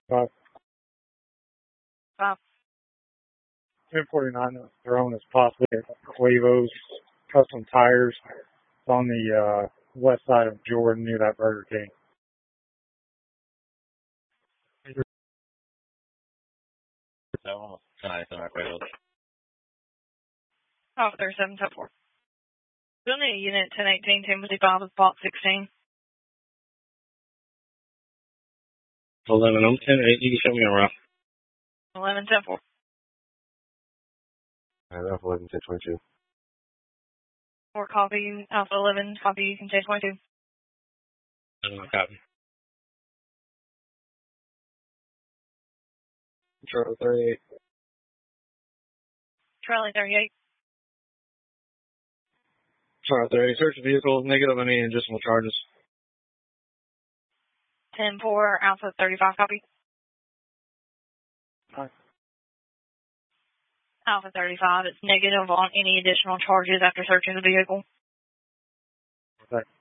5. 5. 1049 thrown is possibly Quavo's Custom Tires. It's on the west side of Jordan near that Burger King. Alpha 37, top 4. Still need a unit 1018, Timothy 5 with Block 16. 11, I'm 10, 8, you can show me a route. 11, 10 4. Alpha 11, 10, 22. 4 copy, Alpha 11, copy, you can take 22. Copy. Charlie 38. Charlie 38. Charlie 38, search the vehicle, negative any additional charges. 10 4, Alpha 35, copy. Hi. Alpha 35, it's negative on any additional charges after searching the vehicle. Okay.